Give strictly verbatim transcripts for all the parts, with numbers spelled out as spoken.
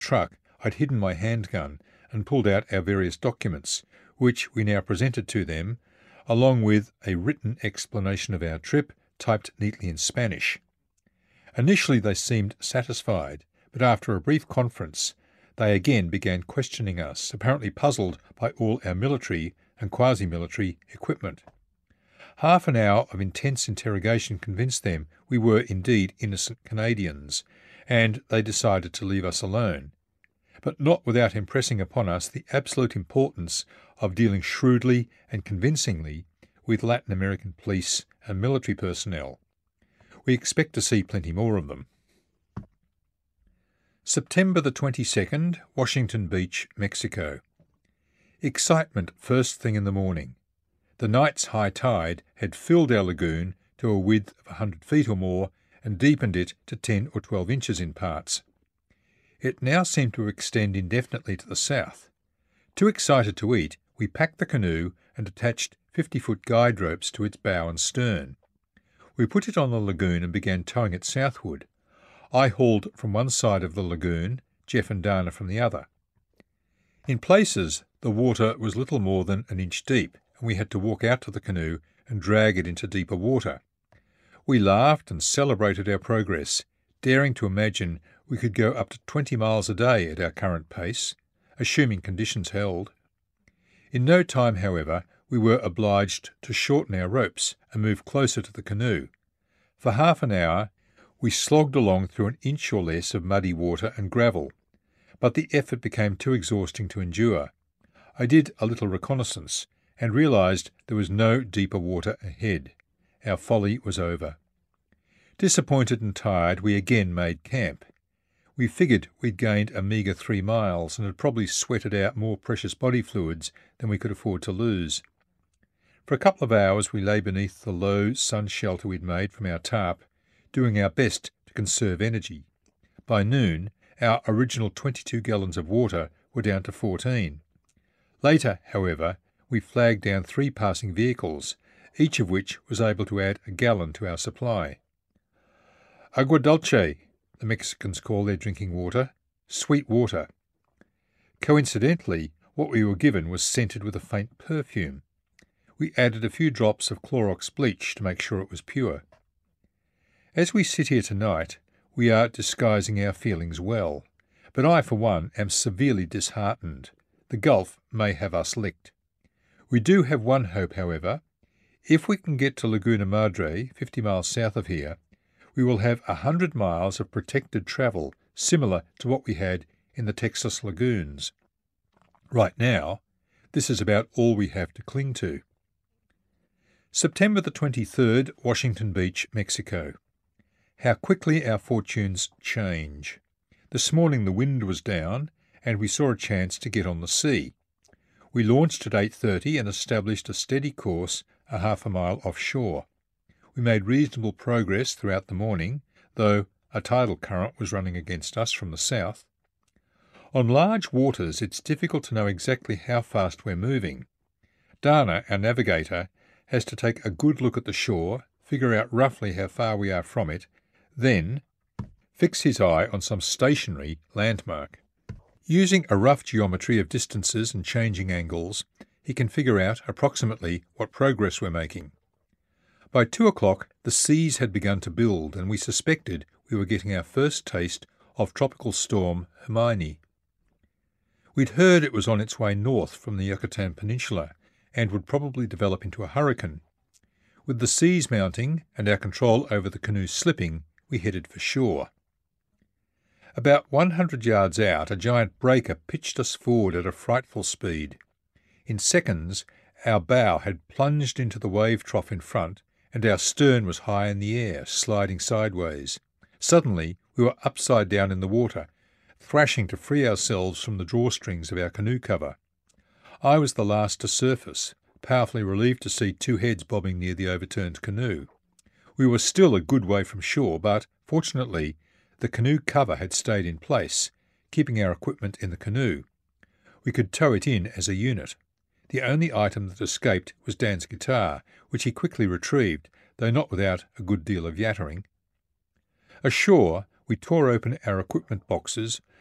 truck, I'd hidden my handgun and pulled out our various documents, which we now presented to them, along with a written explanation of our trip, typed neatly in Spanish. Initially they seemed satisfied, but after a brief conference, they again began questioning us, apparently puzzled by all our military and quasi-military equipment. Half an hour of intense interrogation convinced them we were indeed innocent Canadians, and they decided to leave us alone, but not without impressing upon us the absolute importance of dealing shrewdly and convincingly with Latin American police and military personnel. We expect to see plenty more of them. September the twenty-second, Washington Beach, Mexico. Excitement first thing in the morning. The night's high tide had filled our lagoon to a width of a hundred feet or more and deepened it to ten or twelve inches in parts. It now seemed to extend indefinitely to the south. Too excited to eat, we packed the canoe and attached fifty-foot guide ropes to its bow and stern. We put it on the lagoon and began towing it southward. I hauled from one side of the lagoon, Jeff and Dana from the other. In places, the water was little more than an inch deep, and we had to walk out to the canoe and drag it into deeper water. We laughed and celebrated our progress, daring to imagine we could go up to twenty miles a day at our current pace, assuming conditions held. In no time, however, we were obliged to shorten our ropes and move closer to the canoe. For half an hour, we slogged along through an inch or less of muddy water and gravel, but the effort became too exhausting to endure. I did a little reconnaissance and realized there was no deeper water ahead. Our folly was over. Disappointed and tired, we again made camp. We figured we'd gained a meagre three miles and had probably sweated out more precious body fluids than we could afford to lose. For a couple of hours we lay beneath the low sun shelter we'd made from our tarp, doing our best to conserve energy. By noon, our original twenty-two gallons of water were down to fourteen. Later, however, we flagged down three passing vehicles, each of which was able to add a gallon to our supply. Agua dulce, the Mexicans call their drinking water, sweet water. Coincidentally, what we were given was scented with a faint perfume. We added a few drops of Clorox bleach to make sure it was pure. As we sit here tonight, we are disguising our feelings well, but I, for one, am severely disheartened. The Gulf may have us licked. We do have one hope, however. If we can get to Laguna Madre, fifty miles south of here, we will have a hundred miles of protected travel, similar to what we had in the Texas lagoons. Right now, this is about all we have to cling to. September the twenty-third, Washington Beach, Mexico. How quickly our fortunes change. This morning the wind was down, and we saw a chance to get on the sea. We launched at eight thirty and established a steady course a half a mile offshore. We made reasonable progress throughout the morning, though a tidal current was running against us from the south. On large waters it's difficult to know exactly how fast we're moving. Dana, our navigator, has to take a good look at the shore, figure out roughly how far we are from it, then fix his eye on some stationary landmark. Using a rough geometry of distances and changing angles, he can figure out approximately what progress we're making. By two o'clock the seas had begun to build, and we suspected we were getting our first taste of tropical storm Hermione. We'd heard it was on its way north from the Yucatan Peninsula, and would probably develop into a hurricane. With the seas mounting and our control over the canoe slipping, we headed for shore. About one hundred yards out, a giant breaker pitched us forward at a frightful speed. In seconds, our bow had plunged into the wave trough in front, and our stern was high in the air, sliding sideways. Suddenly, we were upside down in the water, thrashing to free ourselves from the drawstrings of our canoe cover. I was the last to surface, powerfully relieved to see two heads bobbing near the overturned canoe. We were still a good way from shore, but, fortunately, the canoe cover had stayed in place, keeping our equipment in the canoe. We could tow it in as a unit. The only item that escaped was Dan's guitar, which he quickly retrieved, though not without a good deal of yattering. Ashore, we tore open our equipment boxes,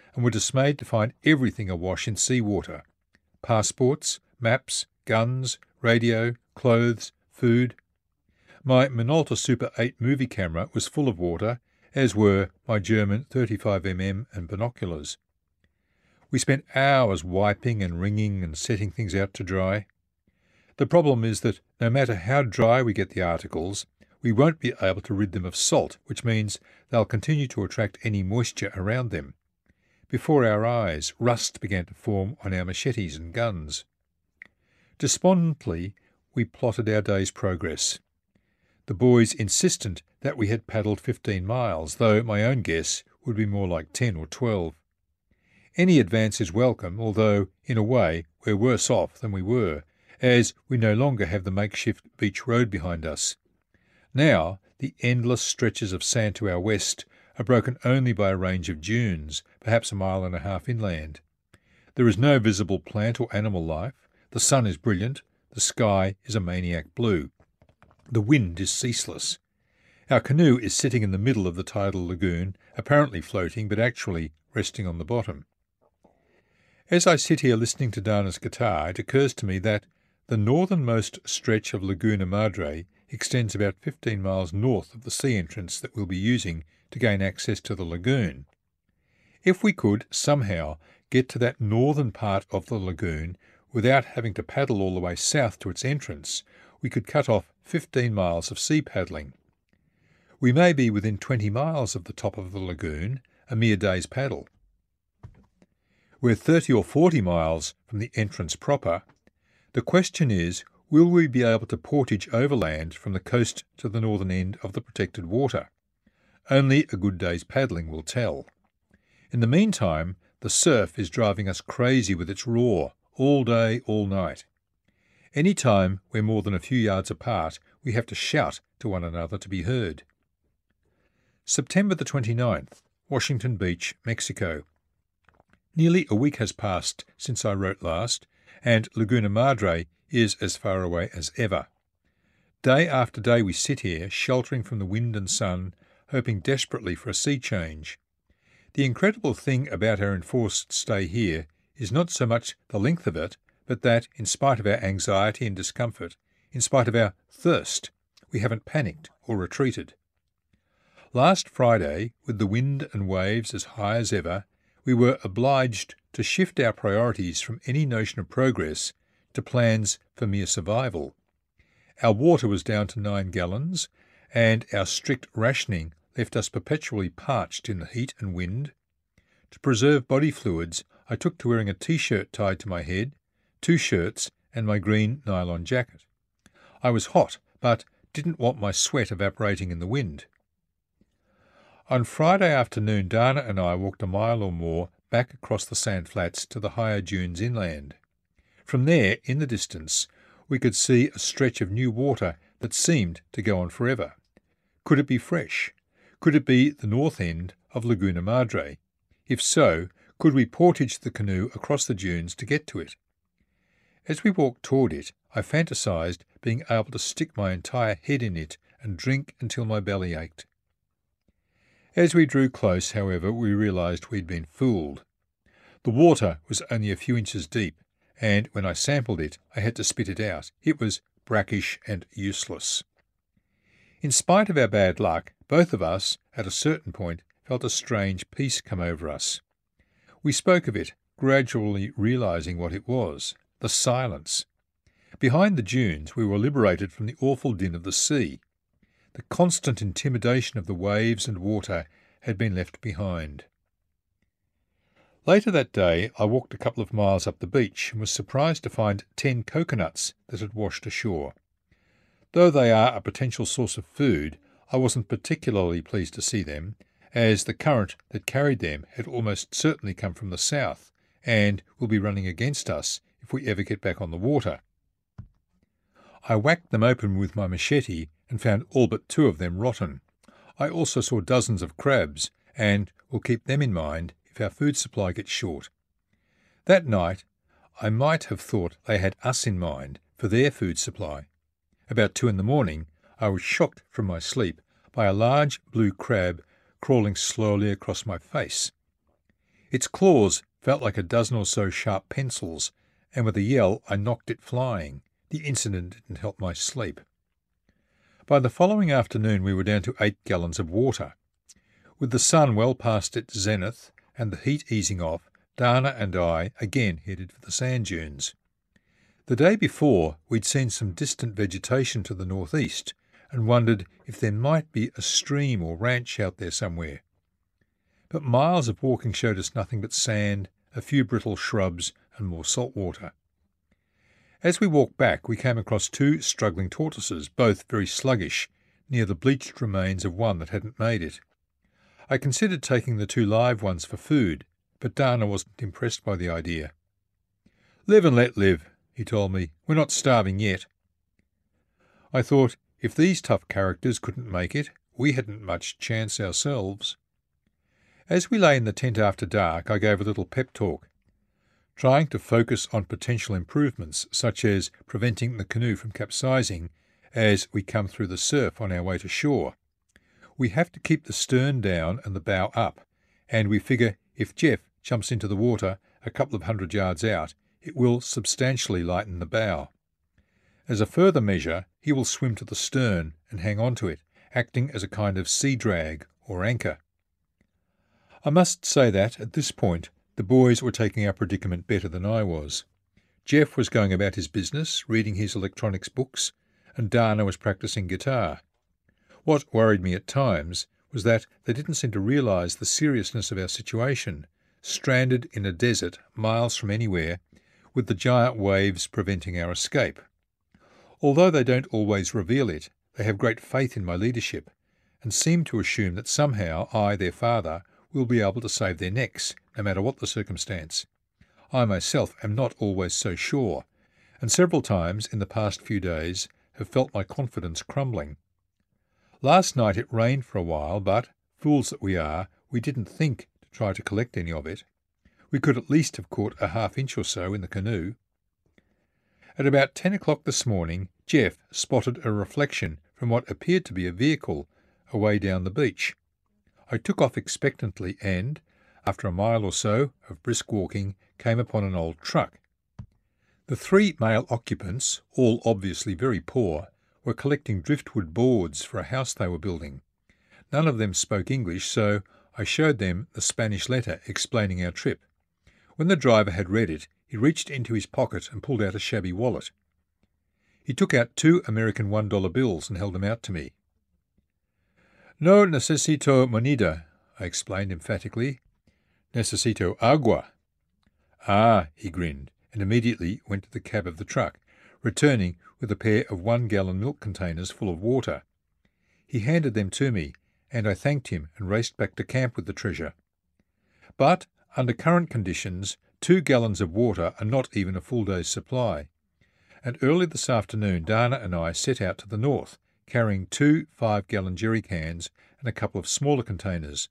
and were dismayed to find everything awash in seawater. Passports, maps, guns, radio, clothes, food. My Minolta Super eight movie camera was full of water, as were my German thirty-five millimeter and binoculars. We spent hours wiping and wringing and setting things out to dry. The problem is that no matter how dry we get the articles, we won't be able to rid them of salt, which means they'll continue to attract any moisture around them. Before our eyes, rust began to form on our machetes and guns. Despondently, we plotted our day's progress. The boys insistent that we had paddled fifteen miles, though my own guess would be more like ten or twelve. Any advance is welcome, although, in a way, we're worse off than we were, as we no longer have the makeshift beach road behind us. Now, the endless stretches of sand to our west are broken only by a range of dunes, perhaps a mile and a half inland. There is no visible plant or animal life. The sun is brilliant. The sky is a maniac blue. The wind is ceaseless. Our canoe is sitting in the middle of the tidal lagoon, apparently floating, but actually resting on the bottom. As I sit here listening to Dana's guitar, it occurs to me that the northernmost stretch of Laguna Madre extends about fifteen miles north of the sea entrance that we'll be using to gain access to the lagoon. If we could somehow get to that northern part of the lagoon without having to paddle all the way south to its entrance, we could cut off fifteen miles of sea paddling. We may be within twenty miles of the top of the lagoon, a mere day's paddle. We're thirty or forty miles from the entrance proper. The question is, will we be able to portage overland from the coast to the northern end of the protected water? Only a good day's paddling will tell. In the meantime, the surf is driving us crazy with its roar, all day, all night. Any time we're more than a few yards apart, we have to shout to one another to be heard. September the twenty-ninth, Washington Beach, Mexico. Nearly a week has passed since I wrote last, and Laguna Madre is as far away as ever. Day after day we sit here, sheltering from the wind and sun, hoping desperately for a sea change. The incredible thing about our enforced stay here is not so much the length of it, but that, in spite of our anxiety and discomfort, in spite of our thirst, we haven't panicked or retreated. Last Friday, with the wind and waves as high as ever, we were obliged to shift our priorities from any notion of progress to plans for mere survival. Our water was down to nine gallons, and our strict rationing left us perpetually parched in the heat and wind. To preserve body fluids, I took to wearing a t-shirt tied to my head, two shirts, and my green nylon jacket. I was hot, but didn't want my sweat evaporating in the wind. On Friday afternoon, Dana and I walked a mile or more back across the sand flats to the higher dunes inland. From there, in the distance, we could see a stretch of new water that seemed to go on forever. Could it be fresh? Could it be the north end of Laguna Madre? If so, could we portage the canoe across the dunes to get to it? As we walked toward it, I fantasized being able to stick my entire head in it and drink until my belly ached. As we drew close, however, we realized we'd been fooled. The water was only a few inches deep, and when I sampled it, I had to spit it out. It was brackish and useless. In spite of our bad luck, both of us, at a certain point, felt a strange peace come over us. We spoke of it, gradually realizing what it was, the silence. Behind the dunes, we were liberated from the awful din of the sea. The constant intimidation of the waves and water had been left behind. Later that day, I walked a couple of miles up the beach and was surprised to find ten coconuts that had washed ashore. Though they are a potential source of food, I wasn't particularly pleased to see them, as the current that carried them had almost certainly come from the south, and will be running against us if we ever get back on the water. I whacked them open with my machete and found all but two of them rotten. I also saw dozens of crabs, and will keep them in mind if our food supply gets short. That night, I might have thought they had us in mind for their food supply. About two in the morning, I was shocked from my sleep by a large blue crab crawling slowly across my face. Its claws felt like a dozen or so sharp pencils, and with a yell I knocked it flying. The incident didn't help my sleep. By the following afternoon we were down to eight gallons of water. With the sun well past its zenith and the heat easing off, Dana and I again headed for the sand dunes. The day before we'd seen some distant vegetation to the northeast and wondered if there might be a stream or ranch out there somewhere. But miles of walking showed us nothing but sand, a few brittle shrubs, and more salt water. As we walked back, we came across two struggling tortoises, both very sluggish, near the bleached remains of one that hadn't made it. I considered taking the two live ones for food, but Dana wasn't impressed by the idea. "Live and let live," he told me. "We're not starving yet." I thought, if these tough characters couldn't make it, we hadn't much chance ourselves. As we lay in the tent after dark, I gave a little pep talk, trying to focus on potential improvements, such as preventing the canoe from capsizing as we come through the surf on our way to shore. We have to keep the stern down and the bow up, and we figure if Jeff jumps into the water a couple of hundred yards out, it will substantially lighten the bow. As a further measure, he will swim to the stern and hang on to it, acting as a kind of sea drag or anchor. I must say that, at this point, the boys were taking our predicament better than I was. Jeff was going about his business, reading his electronics books, and Dana was practicing guitar. What worried me at times was that they didn't seem to realise the seriousness of our situation, stranded in a desert miles from anywhere, with the giant waves preventing our escape. Although they don't always reveal it, they have great faith in my leadership, and seem to assume that somehow I, their father, will be able to save their necks, no matter what the circumstance. I myself am not always so sure, and several times in the past few days have felt my confidence crumbling. Last night it rained for a while, but, fools that we are, we didn't think to try to collect any of it. We could at least have caught a half inch or so in the canoe. At about ten o'clock this morning, Jeff spotted a reflection from what appeared to be a vehicle away down the beach. I took off expectantly and, after a mile or so of brisk walking, came upon an old truck. The three male occupants, all obviously very poor, were collecting driftwood boards for a house they were building. None of them spoke English, so I showed them the Spanish letter explaining our trip. When the driver had read it, he reached into his pocket and pulled out a shabby wallet. He took out two American one-dollar bills and held them out to me. "No necesito moneda," I explained emphatically. "Necesito agua." "Ah," he grinned, and immediately went to the cab of the truck, returning with a pair of one-gallon milk containers full of water. He handed them to me, and I thanked him and raced back to camp with the treasure. But, under current conditions, two gallons of water are not even a full day's supply, and early this afternoon Dana and I set out to the north, carrying two five-gallon jerry cans and a couple of smaller containers.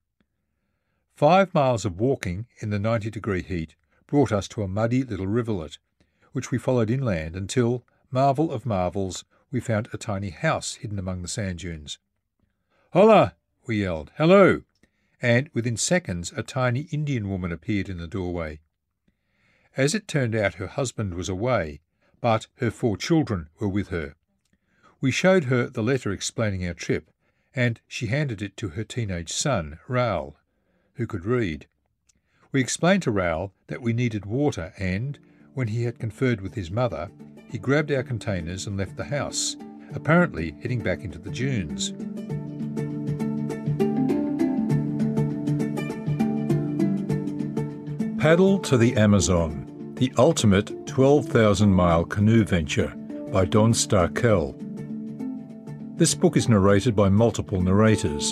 Five miles of walking in the ninety-degree heat brought us to a muddy little rivulet, which we followed inland until, marvel of marvels, we found a tiny house hidden among the sand dunes. "Hola!" we yelled. "Hello!" And within seconds a tiny Indian woman appeared in the doorway. As it turned out, her husband was away, but her four children were with her. We showed her the letter explaining our trip, and she handed it to her teenage son, Raul, who could read. We explained to Raul that we needed water and, when he had conferred with his mother, he grabbed our containers and left the house, apparently heading back into the dunes. Paddle to the Amazon, the ultimate twelve thousand mile canoe venture by Don Starkel. This book is narrated by multiple narrators.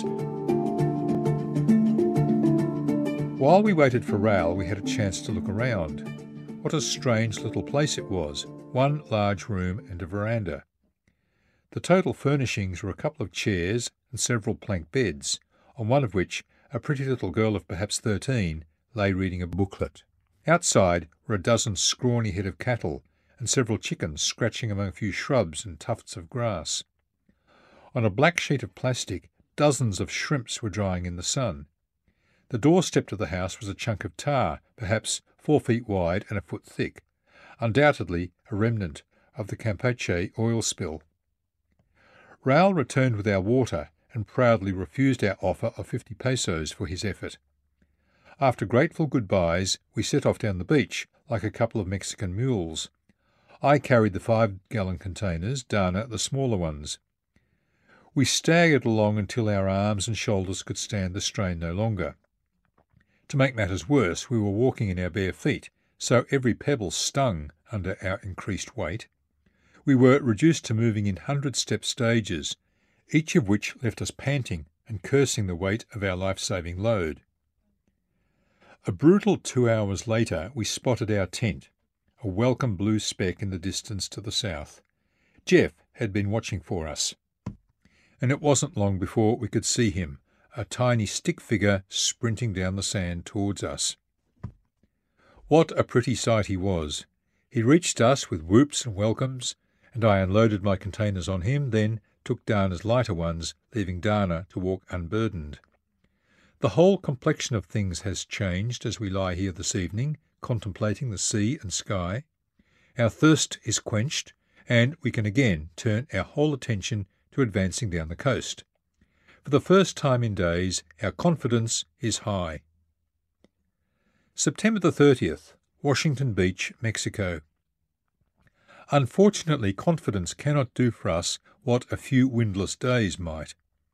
While we waited for Raul, we had a chance to look around. What a strange little place it was, one large room and a veranda. The total furnishings were a couple of chairs and several plank beds, on one of which a pretty little girl of perhaps thirteen lay reading a booklet. Outside were a dozen scrawny head of cattle and several chickens scratching among a few shrubs and tufts of grass. On a black sheet of plastic, dozens of shrimps were drying in the sun. The doorstep to the house was a chunk of tar, perhaps four feet wide and a foot thick, undoubtedly a remnant of the Campeche oil spill. Raoul returned with our water and proudly refused our offer of fifty pesos for his effort. After grateful goodbyes, we set off down the beach like a couple of Mexican mules. I carried the five-gallon containers, Dana the smaller ones. We staggered along until our arms and shoulders could stand the strain no longer. To make matters worse, we were walking in our bare feet, so every pebble stung under our increased weight. We were reduced to moving in hundred-step stages, each of which left us panting and cursing the weight of our life-saving load. A brutal two hours later, we spotted our tent, a welcome blue speck in the distance to the south. Jeff had been watching for us, and it wasn't long before we could see him, a tiny stick figure sprinting down the sand towards us. What a pretty sight he was! He reached us with whoops and welcomes, and I unloaded my containers on him, then took Dana's lighter ones, leaving Dana to walk unburdened. The whole complexion of things has changed as we lie here this evening, contemplating the sea and sky. Our thirst is quenched, and we can again turn our whole attention to advancing down the coast. For the first time in days, our confidence is high. September the thirtieth, Washington Beach, Mexico. Unfortunately, confidence cannot do for us what a few windless days might.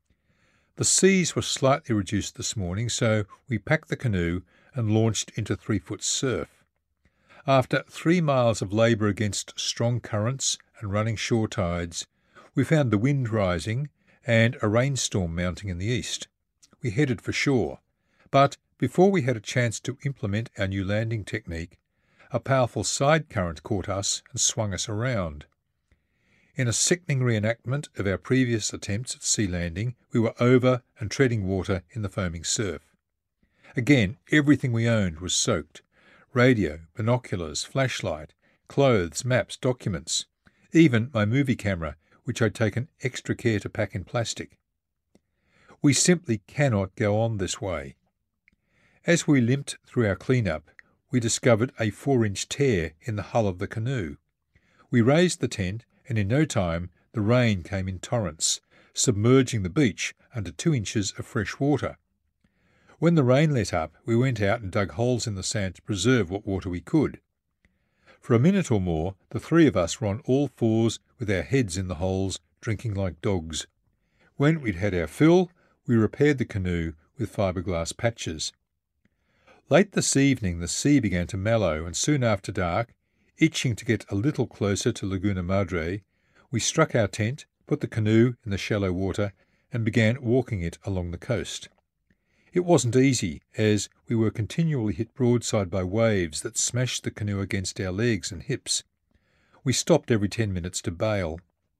The seas were slightly reduced this morning, so we packed the canoe and launched into three-foot surf. After three miles of labour against strong currents and running shore tides, we found the wind rising and a rainstorm mounting in the east. We headed for shore, but before we had a chance to implement our new landing technique, a powerful side current caught us and swung us around. In a sickening reenactment of our previous attempts at sea landing, we were over and treading water in the foaming surf. Again, everything we owned was soaked. Radio, binoculars, flashlight, clothes, maps, documents, even my movie camera, which I'd taken extra care to pack in plastic. We simply cannot go on this way. As we limped through our clean-up, we discovered a four-inch tear in the hull of the canoe. We raised the tent, and in no time the rain came in torrents, submerging the beach under two inches of fresh water. When the rain let up, we went out and dug holes in the sand to preserve what water we could. For a minute or more, the three of us were on all fours with our heads in the holes, drinking like dogs. When we'd had our fill, we repaired the canoe with fiberglass patches. Late this evening the sea began to mellow, and soon after dark, itching to get a little closer to Laguna Madre, we struck our tent, put the canoe in the shallow water, and began walking it along the coast. It wasn't easy, as we were continually hit broadside by waves that smashed the canoe against our legs and hips. We stopped every ten minutes to bail.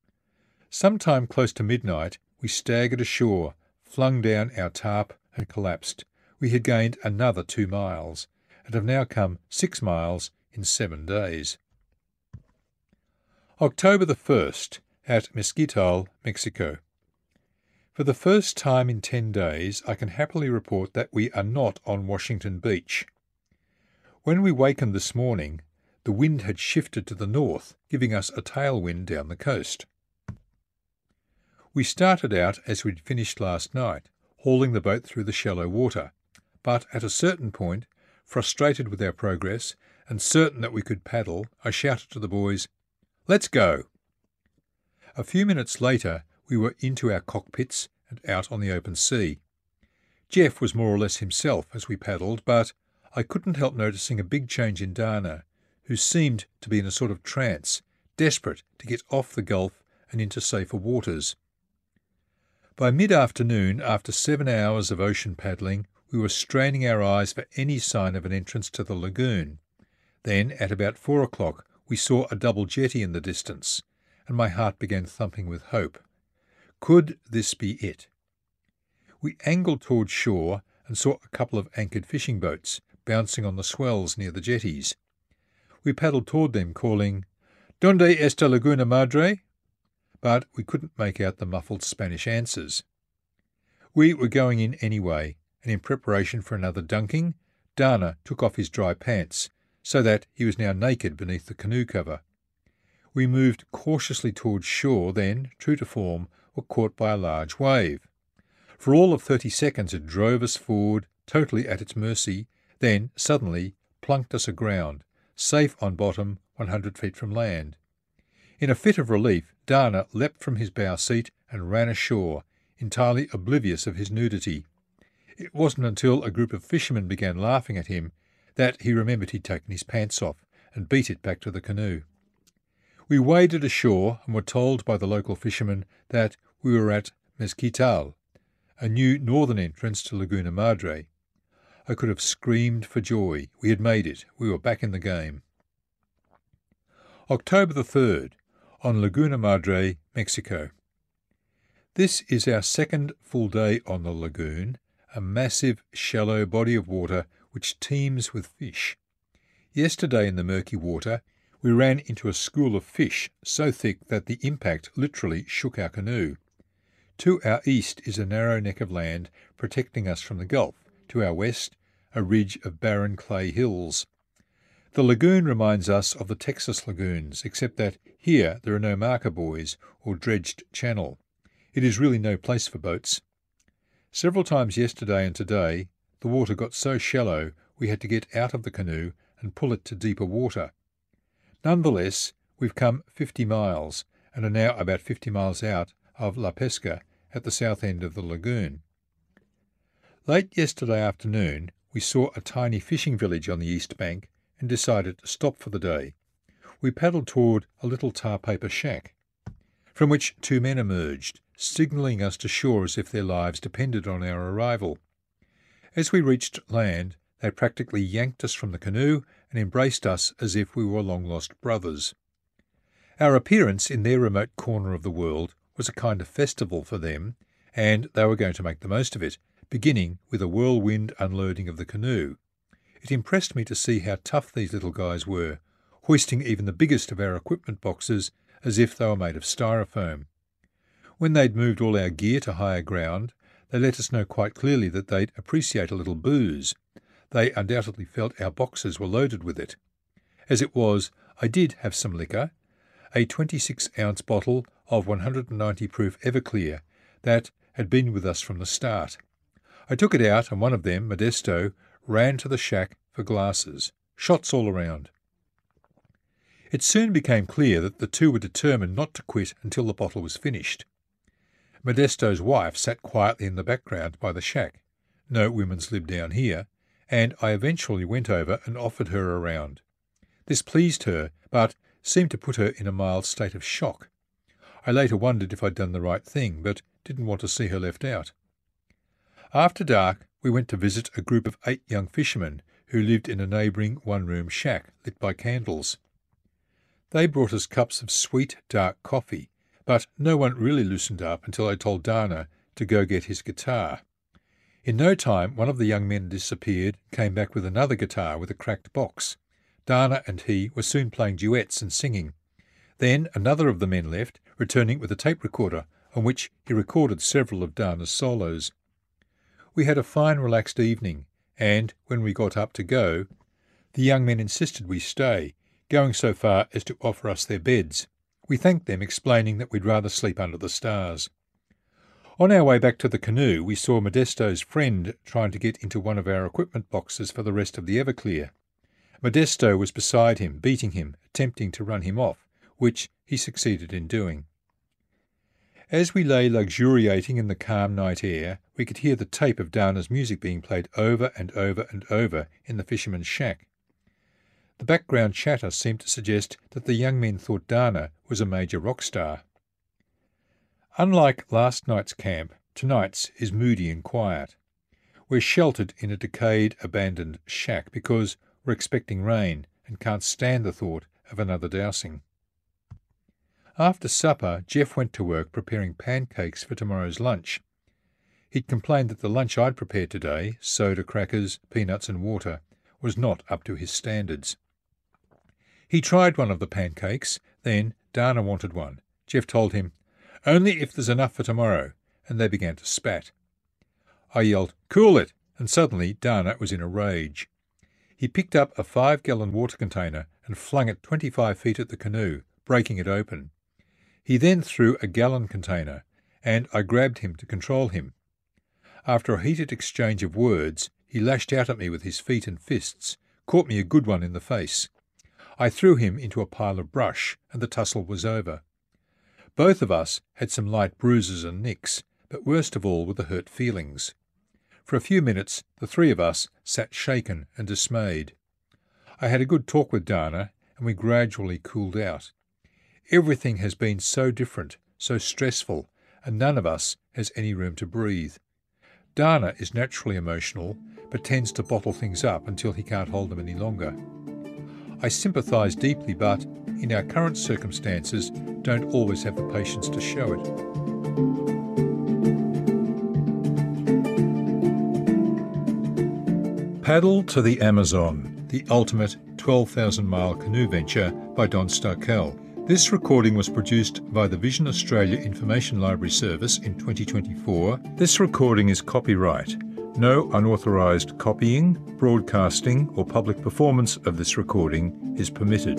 Sometime close to midnight, we staggered ashore, flung down our tarp, and collapsed. We had gained another two miles, and have now come six miles in seven days. October the first, at Mezquital, Mexico. For the first time in ten days, I can happily report that we are not on Washington Beach. When we wakened this morning, the wind had shifted to the north, giving us a tailwind down the coast. We started out as we'd finished last night, hauling the boat through the shallow water, but at a certain point, frustrated with our progress, and certain that we could paddle, I shouted to the boys, "Let's go!" A few minutes later, we were into our cockpits and out on the open sea. Jeff was more or less himself as we paddled, but I couldn't help noticing a big change in Dana, who seemed to be in a sort of trance, desperate to get off the Gulf and into safer waters. By mid-afternoon, after seven hours of ocean paddling, we were straining our eyes for any sign of an entrance to the lagoon. Then, at about four o'clock, we saw a double jetty in the distance, and my heart began thumping with hope. Could this be it? We angled towards shore and saw a couple of anchored fishing boats bouncing on the swells near the jetties. We paddled toward them, calling, "Donde está Laguna Madre?" But we couldn't make out the muffled Spanish answers. We were going in anyway, and in preparation for another dunking, Dana took off his dry pants, so that he was now naked beneath the canoe cover. We moved cautiously towards shore, then, true to form, were caught by a large wave. For all of thirty seconds it drove us forward, totally at its mercy, then suddenly plunked us aground, safe on bottom one hundred feet from land. In a fit of relief, Dana leapt from his bow seat and ran ashore, entirely oblivious of his nudity. It wasn't until a group of fishermen began laughing at him that he remembered he'd taken his pants off and beat it back to the canoe. We waded ashore and were told by the local fishermen that we were at Mezquital, a new northern entrance to Laguna Madre. I could have screamed for joy. We had made it. We were back in the game. October the third, on Laguna Madre, Mexico. This is our second full day on the lagoon, a massive, shallow body of water which teems with fish. Yesterday in the murky water, we ran into a school of fish so thick that the impact literally shook our canoe. To our east is a narrow neck of land protecting us from the Gulf. To our west, a ridge of barren clay hills. The lagoon reminds us of the Texas lagoons, except that here there are no marker buoys or dredged channel. It is really no place for boats. Several times yesterday and today, the water got so shallow we had to get out of the canoe and pull it to deeper water. Nonetheless, we've come fifty miles and are now about fifty miles out of La Pesca at the south end of the lagoon. Late yesterday afternoon, we saw a tiny fishing village on the east bank and decided to stop for the day. We paddled toward a little tar paper shack, from which two men emerged, signalling us to shore as if their lives depended on our arrival. As we reached land, they practically yanked us from the canoe and embraced us as if we were long-lost brothers. Our appearance in their remote corner of the world was a kind of festival for them, and they were going to make the most of it, beginning with a whirlwind unloading of the canoe. It impressed me to see how tough these little guys were, hoisting even the biggest of our equipment boxes as if they were made of styrofoam. When they'd moved all our gear to higher ground, they let us know quite clearly that they'd appreciate a little booze. They undoubtedly felt our boxes were loaded with it. As it was, I did have some liquor, a twenty-six ounce bottle of one hundred ninety proof Everclear that had been with us from the start. I took it out, and one of them, Modesto, ran to the shack for glasses. Shots all around. It soon became clear that the two were determined not to quit until the bottle was finished. Modesto's wife sat quietly in the background by the shack. No women's lib down here, and I eventually went over and offered her a round. This pleased her, but seemed to put her in a mild state of shock. I later wondered if I'd done the right thing, but didn't want to see her left out. After dark, we went to visit a group of eight young fishermen who lived in a neighbouring one-room shack lit by candles. They brought us cups of sweet, dark coffee, but no one really loosened up until I told Dana to go get his guitar. In no time, one of the young men disappeared, came back with another guitar with a cracked box. Dana and he were soon playing duets and singing. Then another of the men left, returning with a tape recorder on which he recorded several of Dana's solos. We had a fine relaxed evening, and when we got up to go, the young men insisted we stay, going so far as to offer us their beds. We thanked them, explaining that we'd rather sleep under the stars. On our way back to the canoe, we saw Modesto's friend trying to get into one of our equipment boxes for the rest of the Everclear. Modesto was beside him, beating him, attempting to run him off, which he succeeded in doing. As we lay luxuriating in the calm night air, we could hear the tape of Dana's music being played over and over and over in the fisherman's shack. The background chatter seemed to suggest that the young men thought Dana was a major rock star. Unlike last night's camp, tonight's is moody and quiet. We're sheltered in a decayed, abandoned shack because we're expecting rain and can't stand the thought of another dousing. After supper, Jeff went to work preparing pancakes for tomorrow's lunch. He'd complained that the lunch I'd prepared today, soda, crackers, peanuts and water, was not up to his standards. He tried one of the pancakes, then Dana wanted one. Jeff told him, "Only if there's enough for tomorrow," and they began to spat. I yelled, "Cool it," and suddenly Dana was in a rage. He picked up a five-gallon water container and flung it twenty-five feet at the canoe, breaking it open. He then threw a gallon container, and I grabbed him to control him. After a heated exchange of words, he lashed out at me with his feet and fists, caught me a good one in the face. I threw him into a pile of brush, and the tussle was over. Both of us had some light bruises and nicks, but worst of all were the hurt feelings. For a few minutes, the three of us sat shaken and dismayed. I had a good talk with Dana, and we gradually cooled out. Everything has been so different, so stressful, and none of us has any room to breathe. Dana is naturally emotional, but tends to bottle things up until he can't hold them any longer. I sympathise deeply, but, in our current circumstances, don't always have the patience to show it. Paddle to the Amazon, the ultimate twelve thousand mile canoe venture by Don Starkel. This recording was produced by the Vision Australia Information Library Service in twenty twenty-four. This recording is copyright. No unauthorised copying, broadcasting or public performance of this recording is permitted.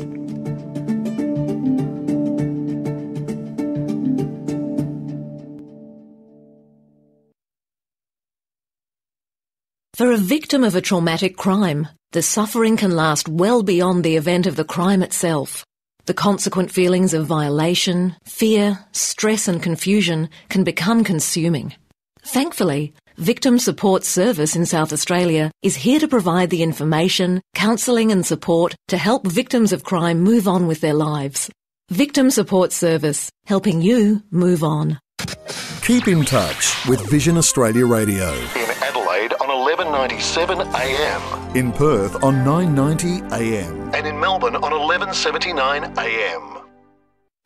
For a victim of a traumatic crime, the suffering can last well beyond the event of the crime itself. The consequent feelings of violation, fear, stress and confusion can become consuming. Thankfully, Victim Support Service in South Australia is here to provide the information, counselling and support to help victims of crime move on with their lives. Victim Support Service, helping you move on. Keep in touch with Vision Australia Radio. In Adelaide on eleven ninety-seven A M. In Perth on nine ninety A M. And in Melbourne on eleven seventy-nine A M.